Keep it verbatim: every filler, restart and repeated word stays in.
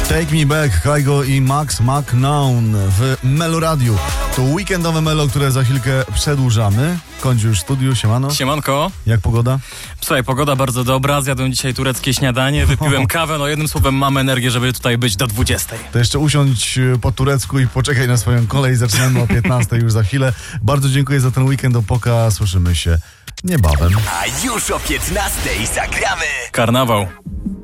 Take Me Back, Kygo i Max McNown w Melo Radiu. To weekendowe Melo, które za chwilkę przedłużamy. Kończy już studiu, siemano. Siemanko. Jak pogoda? Słuchaj, pogoda bardzo dobra, zjadłem dzisiaj tureckie śniadanie, wypiłem kawę, no jednym słowem mam energię, żeby tutaj być do dwudziestej. To jeszcze usiądź po turecku i poczekaj na swoją kolej, zaczynamy o piętnastej już za chwilę. Bardzo dziękuję za ten weekend, Opoka, słyszymy się niebawem. A już o piętnastej zagramy Karnawał.